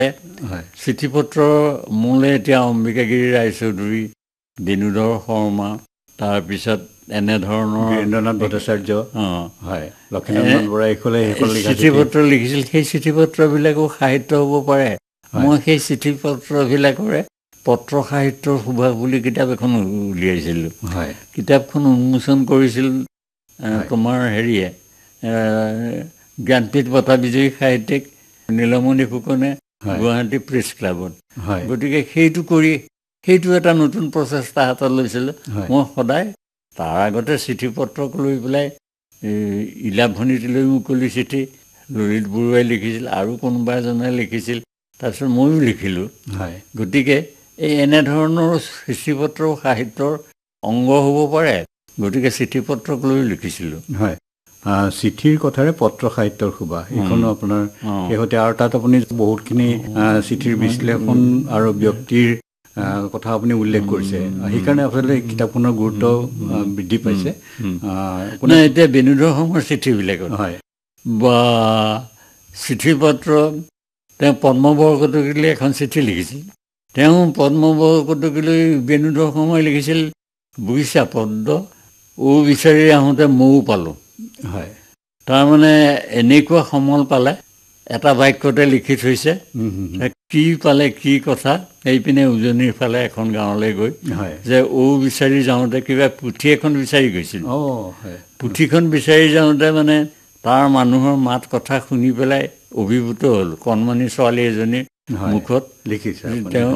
হয় চিঠিপত্ৰ মোলে এতিয়া অম্বিকাগিৰি ৰায়চৌধুৰী, বেণুধৰ শৰ্মা, তাৰপিছত এনেধৰণৰ বীৰেন্দ্ৰনাথ ভট্টাচাৰ্য, হয় লক্ষ্মীনাথ বৰা চিঠিপত্ৰ লিখিছিল। সেই চিঠিপত্ৰবিলাকো সাহিত্য হ'ব পাৰে। মই সেই চিঠিপত্ৰবিলাকৰে পত্ৰ সাহিত্যৰ সুভাষ বুলি কিতাপ এখন উলিয়াইছিলোঁ। হয় কিতাপখন উন্মোচন কৰিছিল তোমাৰ হেৰিয়ে জ্ঞানপীঠ বঁটা বিজয়ী সাহিত্যিক নীলমণি ফুকনে গুৱাহাটী প্ৰেছ ক্লাবত। গতিকে সেইটো এটা নতুন প্ৰচেষ্টা হাতত লৈছিলোঁ। মই সদায় তাৰ আগতে চিঠি পত্ৰক লৈ পেলাই ইলাভনীতিলৈ মুকলি চিঠি ললিত বৰুৱাই লিখিছিল, আৰু কোনোবা এজনে লিখিছিল, তাৰপিছত ময়ো লিখিলোঁ। গতিকে এই এনেধৰণৰ চিঠিপত্ৰ সাহিত্যৰ অংগ হ'ব পাৰে। গতিকে চিঠি পত্ৰক লৈ লিখিছিলোঁ। হয় চিঠিৰ কথাৰে পত্ৰ সাহিত্যৰ সুবাস এইখনো আপোনাৰ শেহতীয়া, আৰু তাত আপুনি বহুতখিনি চিঠিৰ বিশ্লেষণ আৰু ব্যক্তিৰ কথা আপুনি উল্লেখ কৰিছে। সেইকাৰণে আচলতে কিতাপখনৰ গুৰুত্ব বৃদ্ধি পাইছে। এতিয়া বেণুধৰ শৰ্মাৰ চিঠিবিলাকত বা চিঠি পত্ৰ, তেওঁ পদ্ম বৰকটকীলৈ এখন চিঠি লিখিছিল। তেওঁ পদ্ম বৰকটকীলৈ বেণুধৰ শৰ্মাই লিখিছিল, বুজিছা পদ্ম, বিচাৰি আহোঁতে ময়ো পালোঁ। তাৰমানে এনেকুৱা সমল পালে, এটা বাক্যতে লিখি থৈছে, কি পালে কি কথা। এইপিনে উজনিৰ ফালে এখন গাঁৱলৈ গৈ যে বিচাৰি যাওঁতে কিবা পুথি এখন বিচাৰি গৈছিল। পুথিখন বিচাৰি যাওঁতে মানে তাৰ মানুহৰ মাত কথা শুনি পেলাই অভিভূত হ'ল। কণমানি ছোৱালী এজনীৰ মুখত লিখিছে তেওঁ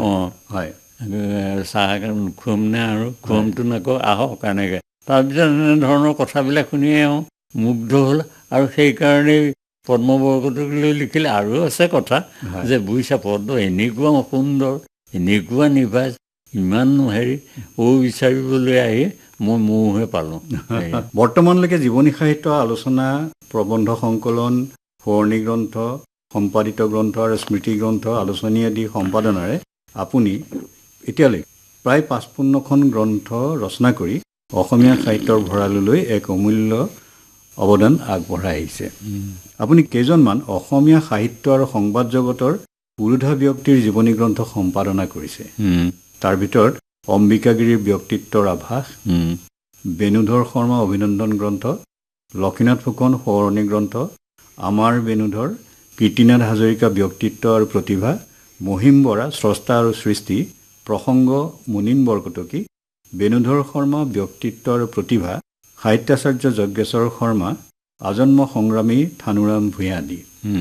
চাহ খুৱাম নে, আৰু খুৱামটো নকওঁ, আহক এনেকৈ। তাৰপিছত এনেধৰণৰ কথাবিলাক শুনিয়ে মুগ্ধ হ'ল, আৰু সেইকাৰণেই পদ্ম বৰকটকীলৈ লিখিলে। আৰু আছে কথা যে বুজিছা পদ্ম এনেকুৱা সুন্দৰ, এনেকুৱা নিভাজ, ইমান হেৰি, বিচাৰিবলৈ আহি মই মৌহে পালোঁ। বৰ্তমানলৈকে জীৱনী সাহিত্য আলোচনা, প্ৰবন্ধ সংকলন, সোঁৱৰণী গ্ৰন্থ, সম্পাদিত গ্ৰন্থ আৰু স্মৃতি গ্ৰন্থ, আলোচনী আদি সম্পাদনাৰে আপুনি এতিয়ালৈ প্ৰায় 55খন গ্ৰন্থ ৰচনা কৰি অসমীয়া সাহিত্যৰ ভঁৰাললৈ এক অমূল্য অৱদান আগবঢ়াই আহিছে। আপুনি কেইজনমান অসমীয়া সাহিত্য আৰু সংবাদ জগতৰ পুৰোধা ব্যক্তিৰ জীৱনী গ্ৰন্থ সম্পাদনা কৰিছে। তাৰ ভিতৰত অম্বিকাগিৰিৰ ব্যক্তিত্বৰ আভাস, বেণুধৰ শৰ্মা অভিনন্দন গ্ৰন্থ, লক্ষ্মীনাথ ফুকন সোঁৱৰণী গ্ৰন্থ, আমাৰ বেণুধৰ, কীৰ্তিনাথ হাজৰিকা ব্যক্তিত্ব আৰু প্ৰতিভা, মহিম বৰা স্ৰষ্টা আৰু সৃষ্টি, প্ৰসংগ মুনীন বৰকটকী, বেণুধৰ শৰ্মা ব্যক্তিত্ব আৰু প্ৰতিভা, সাহিত্যাচাৰ্য যজ্ঞেশ্বৰ শৰ্মা, আজন্ম সংগ্ৰামী থানুৰাম ভূঞা আদি।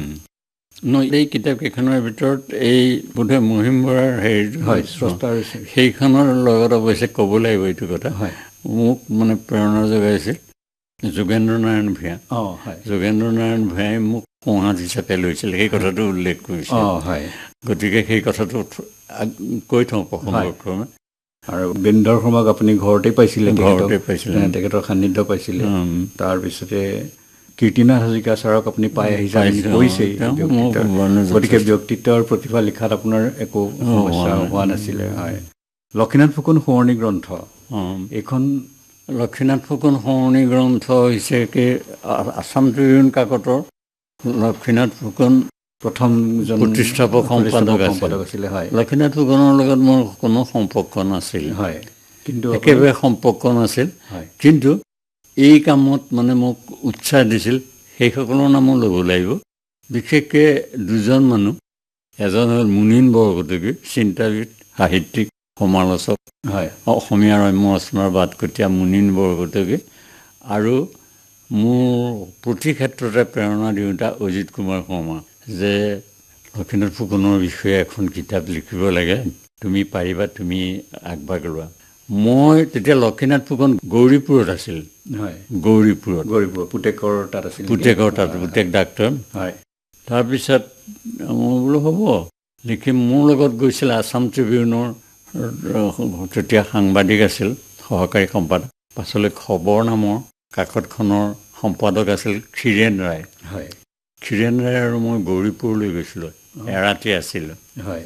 এই কিতাপকেইখনৰ ভিতৰত এই বোধহয় মহিম বৰাৰ স্ৰষ্টা, সেইখনৰ লগত অৱশ্যে ক'ব লাগিব এইটো কথা। মোক মানে প্ৰেৰণা যোগাইছিল যোগেন্দ্ৰ নাৰায়ণ ভূঞা। যোগেন্দ্ৰ নাৰায়ণ ভূঞাই মোক সোঁহাত হিচাপে লৈছিল, সেই কথাটো উল্লেখ কৰিছিল। গতিকে সেই কথাটো কৈ থওঁ প্ৰসংগক্ৰমে। আৰু বেণুধৰ শৰ্মাক আপুনি ঘৰতে পাইছিলে, তেখেতৰ সান্নিধ্য পাইছিলে। তাৰপিছতে কীৰ্তিনাথ হাজৰিকা ছাৰক আপুনি পাই আহিছে, কৈছেই। গতিকে ব্যক্তিত্ব আৰু প্ৰতিভা লিখাত আপোনাৰ একো সমস্যা হোৱা নাছিলে। লক্ষ্মীনাথ ফুকন সোঁৱৰণী গ্ৰন্থ, এইখন লক্ষ্মীনাথ ফুকন সোঁৱৰণী গ্ৰন্থ হৈছে কি আছাম ট্ৰিবিউন কাকতৰ লক্ষ্মীনাথ ফুকন প্ৰথম প্ৰতিষ্ঠাপক সম্পাদক আছিলে। লক্ষ্মীনাথ ফুকনৰ লগত মোৰ কোনো সম্পৰ্ক নাছিল, কিন্তু একেবাৰে সম্পৰ্ক নাছিল। কিন্তু এই কামত মানে মোক উৎসাহ দিছিল সেইসকলৰ নামো ল'ব লাগিব। বিশেষকৈ দুজন মানুহ, এজন হ'ল মুনীন বৰকটকী, চিন্তাবিদ, সাহিত্যিক, সমালোচক, অসমীয়া ৰম্য ৰচনাৰ বাটকটীয়া মুনীন বৰকটকী, আৰু মোৰ প্ৰতি ক্ষেত্ৰতে প্ৰেৰণা দিওঁতা অজিত কুমাৰ শৰ্মা, যে লক্ষ্মীনাথ ফুকনৰ বিষয়ে এখন কিতাপ লিখিব লাগে, তুমি পাৰিবা, তুমি আগভাগ লোৱা। মই তেতিয়া লক্ষ্মীনাথ ফুকন গৌৰীপুৰত আছিল। গৌৰীপুৰত পুতেকৰ তাত আছিল, পুতেক ডাক্তৰ। তাৰপিছত মই বোলো হ'ব লিখিম। মোৰ লগত গৈছিল আছাম ট্ৰিবিউনৰ তেতিয়া সাংবাদিক আছিল, সহকাৰী সম্পাদক। পাছলৈ খবৰ নামৰ কাকতখনৰ সম্পাদক আছিল ক্ষীৰেণ ৰায়। ক্ষীৰেণ ৰায় আৰু মই গৌৰীপুৰলৈ গৈছিলোঁ, এৰাতি আছিলোঁ।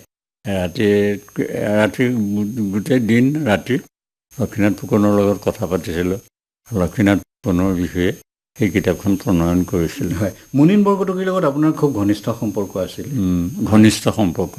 এৰাতি গোটেই দিন ৰাতি লক্ষ্মীনাথ ফুকনৰ লগত কথা পাতিছিলোঁ, লক্ষ্মীনাথ ফুকনৰ বিষয়ে সেই কিতাপখন প্ৰণয়ন কৰিছিলোঁ। হয়, মুনীন বৰকটকীৰ লগত আপোনাৰ খুব ঘনিষ্ঠ সম্পৰ্ক আছিল। ঘনিষ্ঠ সম্পৰ্ক